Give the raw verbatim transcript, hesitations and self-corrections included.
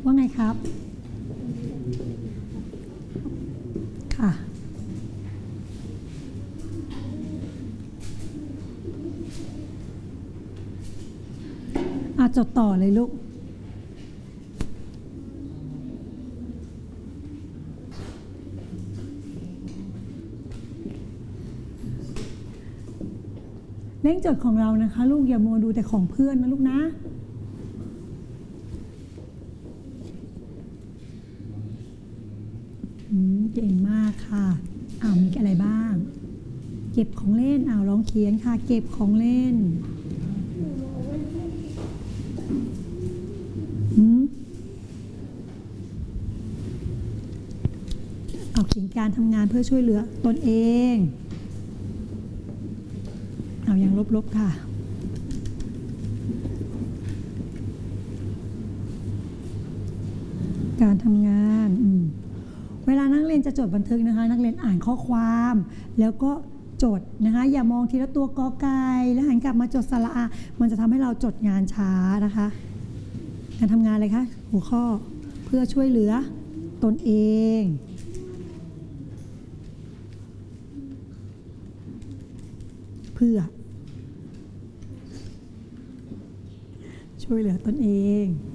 ว่าไงครับค่ะอาจดต่อเลยลูกเร่งจดของเรานะคะลูกอย่ามัวดูแต่ของเพื่อนนะลูกนะเก่งมากค่ะอ้าวมีอะไรบ้างเก็บของเล่นอ้าวลองเขียนค่ะเก็บของเล่นเอาเขียนการทำงานเพื่อช่วยเหลือตนเองเอาอย่างลบๆค่ะการทำงานเวลานักเรียนจะจดบันทึกนะคะนักเรียนอ่านข้อความแล้วก็จดนะคะอย่ามองทีละตัวกอไก่แล้วหันกลับมาจดสระอามันจะทำให้เราจดงานช้านะคะการทำงานอะไรคะหัวข้อเพื่อช่วยเหลือตนเองเพื่อช่วยเหลือตนเอง